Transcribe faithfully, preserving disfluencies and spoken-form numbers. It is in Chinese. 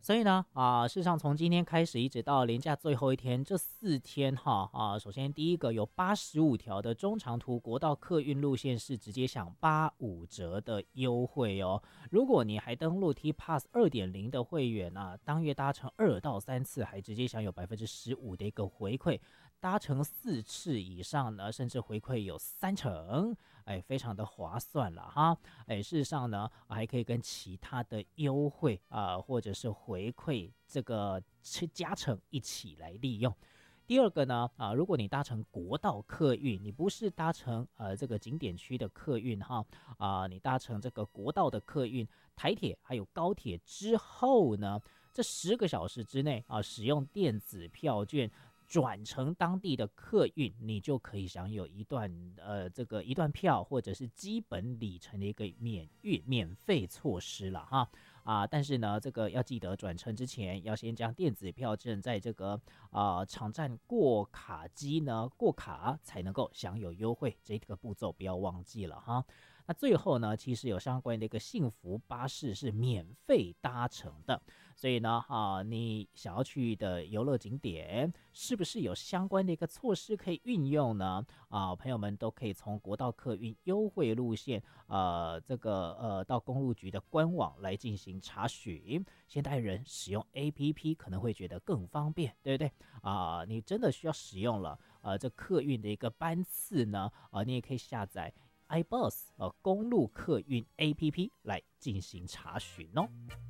所以呢，啊，事实上从今天开始一直到连假最后一天，这四天哈啊，首先第一个有八十五条的中长途国道客运路线是直接享八五折的优惠哦。如果你还登录 T Pass 二点零的会员啊，当月搭乘二到三次，还直接享有百分之十五的一个回馈。搭乘四次以上呢，甚至回馈有三成，哎，非常的划算了哈。哎，事实上呢，还可以跟其他的优惠啊、呃，或者是回馈这个加成一起来利用。第二个呢，啊，如果你搭乘国道客运，你不是搭乘呃这个景点区的客运哈，啊，你搭乘这个国道的客运，台铁还有高铁之后呢，这十个小时之内啊，使用电子票券。转乘当地的客运，你就可以享有一段呃这个一段票或者是基本里程的一个免运免费措施了哈啊！但是呢，这个要记得转乘之前要先将电子票证在这个啊场站过卡机呢过卡才能够享有优惠，这个步骤不要忘记了哈。那最后呢，其实有相关的一个幸福巴士是免费搭乘的，所以呢，啊，你想要去的游乐景点，是不是有相关的一个措施可以运用呢？啊，朋友们都可以从国道客运优惠路线，呃，这个呃，到公路局的官网来进行查询。现代人使用 A P P 可能会觉得更方便，对不对？啊，你真的需要使用了，呃，这客运的一个班次呢，啊，你也可以下载。iBus 呃公路客运 A P P 来进行查询哦。